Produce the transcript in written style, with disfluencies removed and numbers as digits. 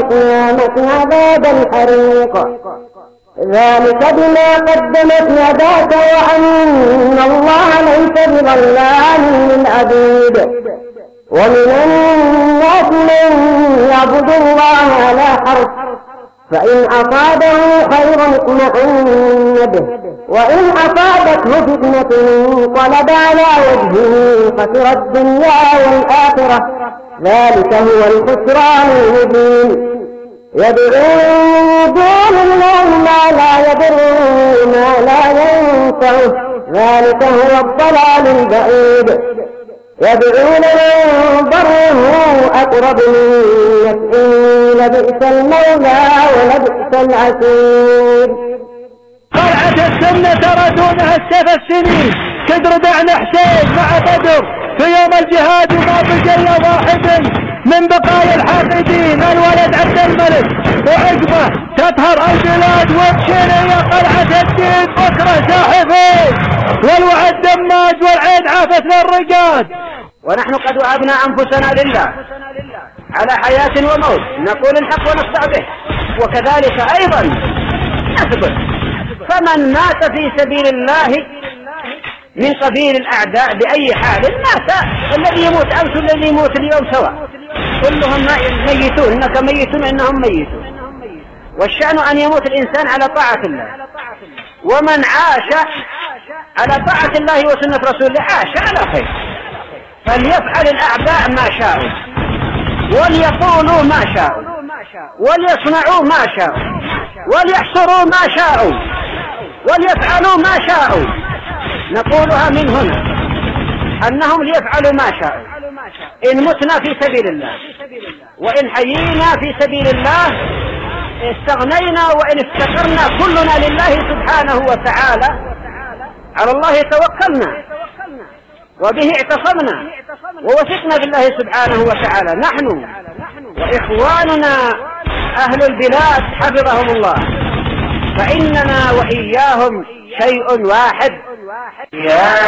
القيامة عذاب الحريق ذلك بما قدمت يداك وأن الله ليس بظلام للعبيد ومن الناس من يعبد الله على حرف فإن أصابه خير اطمأن به وإن أصابته فتنة انقلب على وجهه خسر الدنيا والآخرة ذلك هو الخسران المبين يدعون دون الله ما لا يضره ما لا ينفعه ذلك هو الضلال البعيد يدعون من ضره أقرب من نفعه لبئس المولى ولبئس العشير. قلعة السنة ترى دونها السيف السنين كدر دعنا حسين مع بدر في يوم الجهاد ما بقي واحد من بقايا الحاقدين الولد عبد الملك وعقبه تطهر البلاد وبشير يا قلعة الدين بكرة ساحفين والوعد دماج والعين عافت للرقاد. ونحن قد وهبنا أنفسنا لله على حياة وموت نقول الحق ونصدع به وكذلك أيضا نثبت فمن مات في سبيل الله من قبيل الأعداء بأي حال مات الذي يموت أمس والذي يموت اليوم سواء كلهم ميتون إنك ميتون إنهم ميتون والشأن أن يموت الإنسان على طاعة الله ومن عاش على طاعة الله وسنة رسوله عاش على خير فليفعل الأعداء ما شاءوا وليقولوا ما شاءوا وليصنعوا ما شاءوا وليحصروا ما شاءوا وليفعلوا ما شاءوا نقولها من هنا أنهم ليفعلوا ما شاءوا إن متنا في سبيل الله وإن حيينا في سبيل الله استغنينا وإن افتقرنا كلنا لله سبحانه وتعالى على الله توكلنا وبه اعتصمنا ووثقنا بالله سبحانه وتعالى نحن وإخواننا أهل البلاد حفظهم الله فإننا وإياهم شيء واحد.